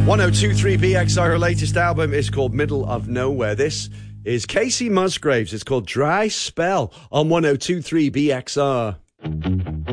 1023BXR, her latest album is called Middle of Nowhere. This is Casey Musgraves. It's called Dry Spell on 1023BXR.